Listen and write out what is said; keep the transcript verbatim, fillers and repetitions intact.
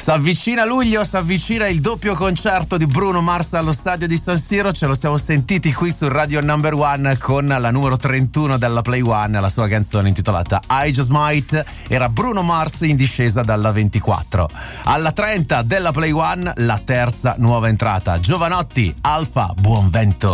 S'avvicina luglio, s'avvicina il doppio concerto di Bruno Mars allo stadio di San Siro. Ce lo siamo sentiti qui su Radio Number One con la numero trentuno della Play One, la sua canzone intitolata I Just Might. Era Bruno Mars in discesa dalla ventiquattro. Alla trenta della Play One la terza nuova entrata, Giovanotti, Alfa, Buon Vento.